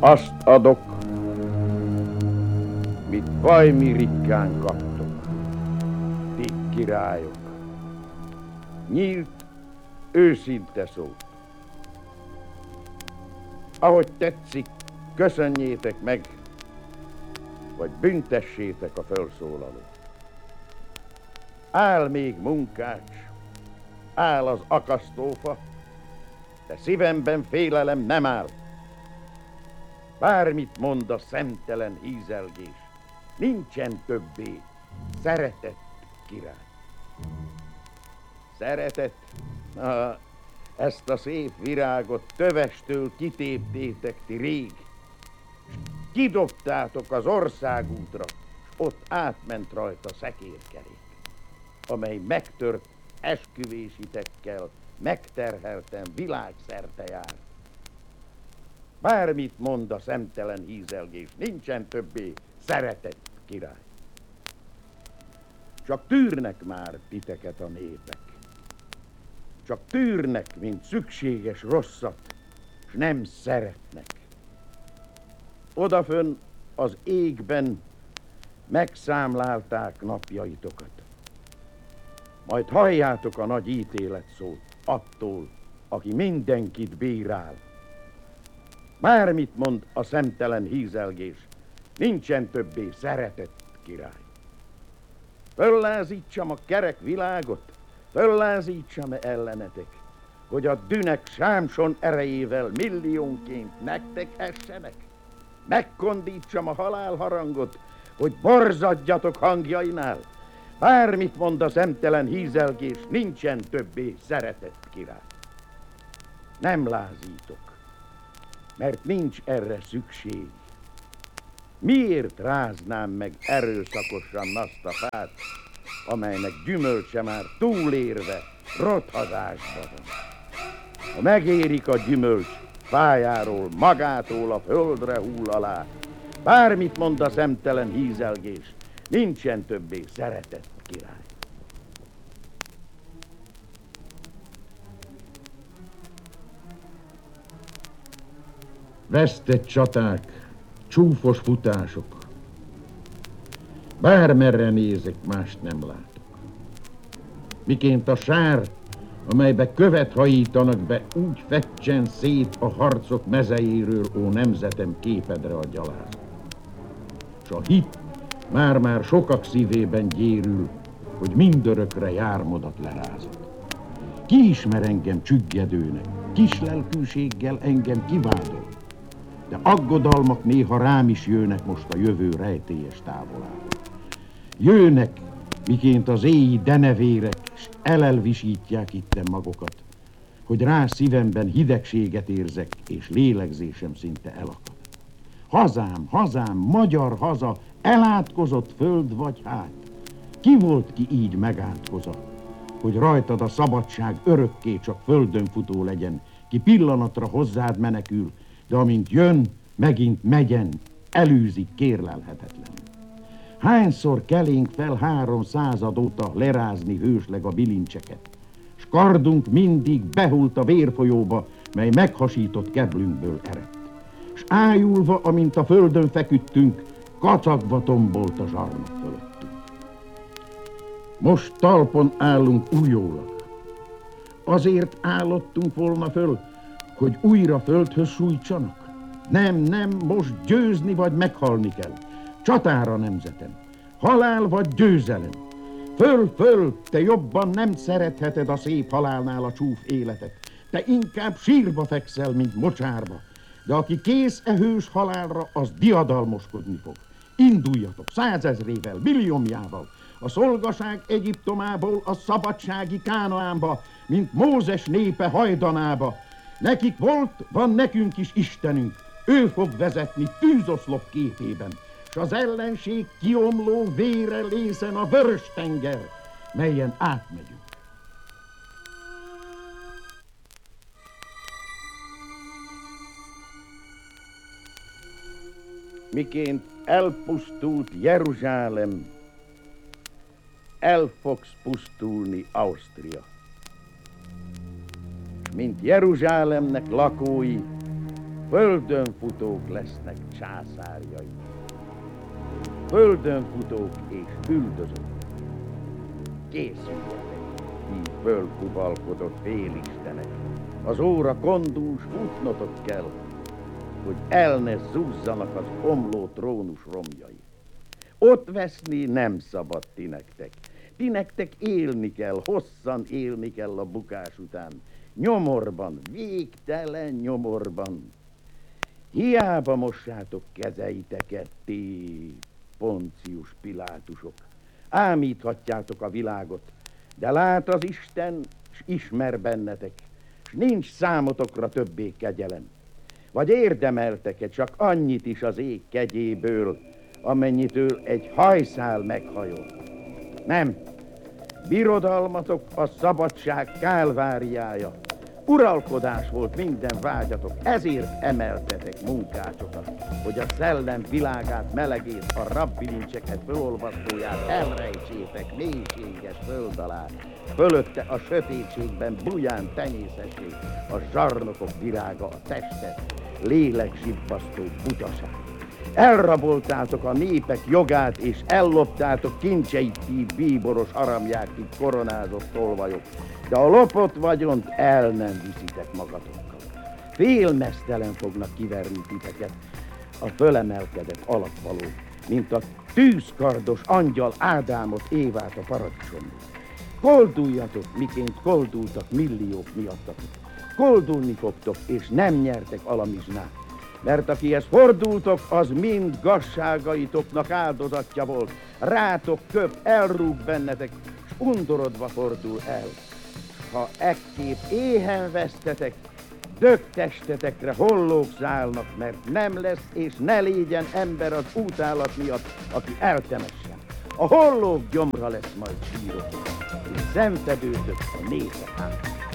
Azt adok, mit vajmi ritkán kaptok, ti királyok. Nyílt, őszinte szót. Ahogy tetszik, köszönjétek meg, vagy büntessétek a felszólalót. Áll még munkács, áll az akasztófa, de szívemben félelem nem áll. Bármit mond a szemtelen hízelgés, nincsen többé szeretett király. Szeretett? Ezt a szép virágot tövestől kitéptétek ti rég, s kidobtátok az országútra, s ott átment rajta szekérkerék, amely megtört esküvésitekkel megterhelten világszerte jár. Bármit mond a szemtelen hízelgés, nincsen többé szeretett király. Csak tűrnek már titeket a népek. Csak tűrnek, mint szükséges rosszat, s nem szeretnek. Odafönn az égben megszámlálták napjaitokat. Majd halljátok a nagy ítélet szót attól, aki mindenkit bírál. Bármit mond a szemtelen hízelgés, nincsen többé szeretett király. Föllázítsam a kerek világot, föllázítsam ellenetek, hogy a dünek Sámson erejével milliónként nektek essenek. Megkondítsam a halálharangot, hogy borzadjatok hangjainál. Bármit mond a szemtelen hízelgés, nincsen többé szeretett király. Nem lázítok, mert nincs erre szükség. Miért ráznám meg erőszakosan azt a fát, amelynek gyümölcse már túlérve rothadásban van? Ha megérik a gyümölcs, fájáról, magától a földre hull alá. Bármit mond a szemtelen hízelgés, nincsen többé szeretett király. Vesztett csaták, csúfos futások. Bármerre nézek, mást nem látok. Miként a sár, amelybe követ hajítanak be, úgy feccsen szét a harcok mezejéről, ó nemzetem, képedre a gyalázat. S a hit már-már sokak szívében gyérül, hogy mindörökre jármodat lerázat. Ki ismer engem csüggedőnek, kis lelkűséggel engem kivádol, de aggodalmak néha rám is jönnek most a jövő rejtélyes távolában. Jönnek, miként az éji denevérek, s elelvisítják itten magokat, hogy rá szívemben hidegséget érzek, és lélegzésem szinte elakad. Hazám, hazám, magyar haza, elátkozott föld vagy hát? Ki volt, ki így megátkoza, hogy rajtad a szabadság örökké csak földön futó legyen, ki pillanatra hozzád menekül, de amint jön, megint megyen, elűzik kérlelhetetlenül. Hányszor kelénk fel 300 óta lerázni hősleg a bilincseket, s kardunk mindig behult a vérfolyóba, mely meghasított keblünkből eredt. S ájulva, amint a földön feküdtünk, kacagva tombolt a zsarnok fölöttünk. Most talpon állunk újólag. Azért állottunk volna föl, hogy újra földhöz sújtsanak? Nem, nem, most győzni vagy meghalni kell. Csatára nemzetem, halál vagy győzelem. Föl, föl, te jobban nem szeretheted a szép halálnál a csúf életet. Te inkább sírba fekszel, mint mocsárba. De aki kész hős halálra, az diadalmoskodni fog. Induljatok 100 000-ével, milliómjával, a szolgaság Egyiptomából a szabadsági Kánaánba, mint Mózes népe hajdanába. Nekik volt, van nekünk is Istenünk, ő fog vezetni tűzoszlop képében, s az ellenség kiomló vére lészen a vörös tenger, melyen átmegyünk. Miként elpusztult Jeruzsálem, el fogsz pusztulni Ausztria. Mint Jeruzsálemnek lakói, Földönfutók lesznek császárjai. Földönfutók és üldözők. Készüljetek, ti fölkubalkodott félistenek. Az óra kondús futnotok kell, hogy el ne zúzzanak az omló trónus romjai. Ott veszni nem szabad ti nektek. Ti nektek élni kell, hosszan élni kell a bukás után. Nyomorban, végtelen nyomorban. Hiába mossátok kezeiteket, ti Poncius Pilátusok. Ámíthatjátok a világot, de lát az Isten, s ismer bennetek, s nincs számotokra többé kegyelem. Vagy érdemeltek-e csak annyit is az ég kegyéből, amennyitől egy hajszál meghajol? Nem, birodalmatok a szabadság kálváriája. Uralkodás volt minden vágyatok, ezért emeltetek munkácsokat, hogy a szellem világát, melegét, a rabbilincseket fölolvasztóját elrejtsétek mélységes föld alá. Fölötte a sötétségben buján tenyészessék a zsarnokok virága, a testet, lélek zsibbasztó butaság. Elraboltátok a népek jogát, és elloptátok kincseit, ti bíboros aramják, ti koronázott tolvajok, de a lopott vagyont el nem viszitek magatokkal. Félmeztelen fognak kiverni titeket a fölemelkedett alapvaló, mint a tűzkardos angyal Ádámot, Évát a paradicsomból. Kolduljatok, miként koldultak milliók miattatok. Koldulni fogtok, és nem nyertek alamizsnát. Mert akihez fordultok, az mind gazságaitoknak áldozatja volt. Rátok köp, elrúg bennetek, s undorodva fordul el. Ha ekképp éhen vesztetek, dögtestetekre hollók szállnak, mert nem lesz és ne légyen ember az útállat miatt, aki eltemessen. A hollók gyomra lesz majd sírok, és szenvedőtök a népek át.